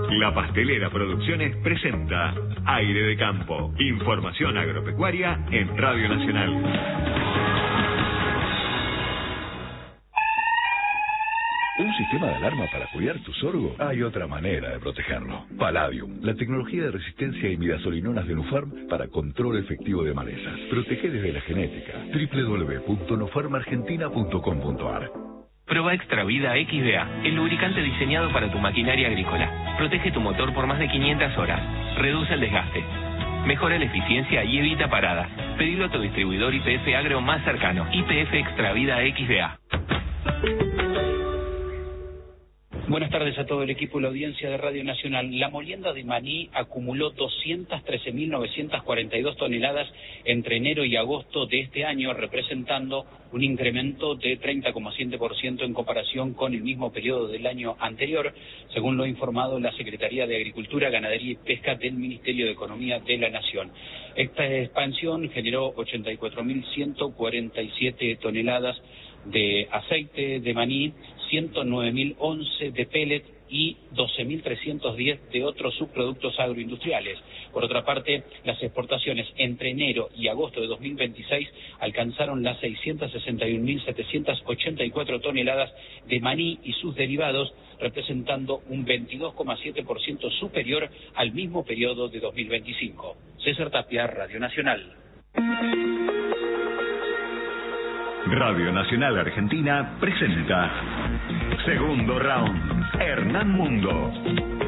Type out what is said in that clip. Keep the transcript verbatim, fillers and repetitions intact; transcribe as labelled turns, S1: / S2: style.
S1: La Pastelera Producciones presenta Aire de Campo. Información agropecuaria en Radio Nacional.
S2: ¿Un sistema de alarma para cuidar tu sorgo? Hay otra manera de protegerlo. Palladium, la tecnología de resistencia a imidazolinonas de Nufarm para control efectivo de malezas. Protege desde la genética. doble u doble u doble u punto nufarm argentina punto com punto a r.
S3: Prueba Extravida X D A, el lubricante diseñado para tu maquinaria agrícola. Protege tu motor por más de quinientas horas. Reduce el desgaste. Mejora la eficiencia y evita paradas. Pedilo a tu distribuidor Y P F Agro más cercano. Y P F Extravida X D A.
S4: Buenas tardes a todo el equipo y la audiencia de Radio Nacional. La molienda de maní acumuló doscientas trece mil novecientas cuarenta y dos toneladas entre enero y agosto de este año, representando un incremento de treinta coma siete por ciento en comparación con el mismo periodo del año anterior, según lo ha informado la Secretaría de Agricultura, Ganadería y Pesca del Ministerio de Economía de la Nación. Esta expansión generó ochenta y cuatro mil ciento cuarenta y siete toneladas de aceite de maní, ciento nueve mil once de pellet y doce mil trescientos diez de otros subproductos agroindustriales. Por otra parte, las exportaciones entre enero y agosto de dos mil veintiséis alcanzaron las seiscientas sesenta y un mil setecientas ochenta y cuatro toneladas de maní y sus derivados, representando un veintidós coma siete por ciento superior al mismo periodo de dos mil veinticinco. César Tapia, Radio Nacional.
S1: Radio Nacional Argentina presenta Segundo Round. Hernán Mundo.